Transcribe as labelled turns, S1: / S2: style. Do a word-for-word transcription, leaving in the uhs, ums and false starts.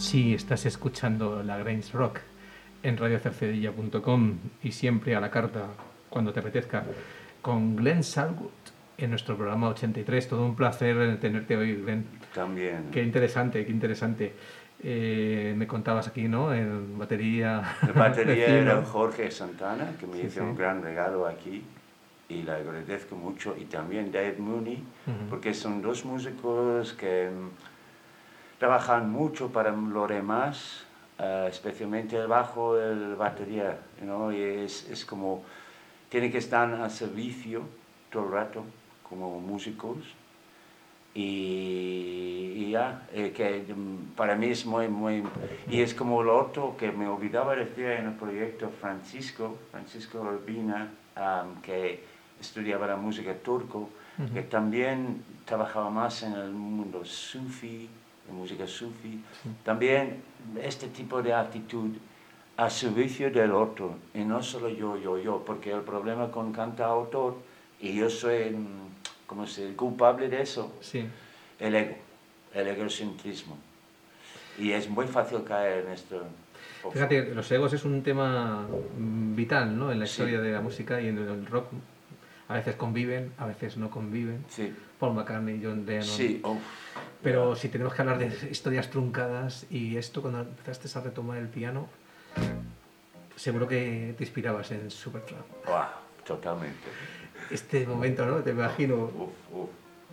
S1: Sí, estás escuchando la Grange Rock en radio cercedilla punto com y siempre a la carta, cuando te apetezca, con Glenn Salwood en nuestro programa ochenta y tres. Todo un placer tenerte hoy, Glenn.
S2: También.
S1: Qué interesante, qué interesante. Eh, me contabas aquí, ¿no? En batería.
S2: La batería
S1: vecino.
S2: era Jorge Santana, que me
S1: Sí,
S2: hizo
S1: sí.
S2: un gran regalo aquí y le agradezco mucho. Y también Dave Mooney,
S1: Ujú.
S2: porque son dos músicos que mm, trabajan mucho para lo demás, uh, especialmente el bajo, el batería, you know, y es, es como, tiene que estar a servicio todo el rato como músicos. Y, y ya, eh, que mm, para mí es muy, muy... Y es como lo otro que me olvidaba decir en el proyecto Francisco, Francisco Urbina, um, que estudiaba la música turco,
S1: Ujú.
S2: que también trabajaba más en el mundo sufi, en música sufi.
S1: Sí.
S2: También este tipo de actitud a servicio del otro, y no solo yo, yo, yo, porque el problema con cantautor, y yo soy... mm, como se culpable de eso,
S1: Sí.
S2: el ego, el egocentrismo. Y es muy fácil caer en esto.
S1: Fíjate, los egos es un tema mm, vital, ¿no? En la
S2: Sí.
S1: historia de la música y en el rock. A veces conviven, a veces no conviven.
S2: Sí,
S1: Paul McCartney, John Lennon.
S2: sí, uf,
S1: Pero
S2: ya.
S1: si tenemos que hablar de historias truncadas y esto, cuando empezaste a retomar el piano, seguro que te inspirabas en Supertramp.
S2: Wow, totalmente.
S1: Este momento, ¿no? Te imagino.
S2: Uf, uf.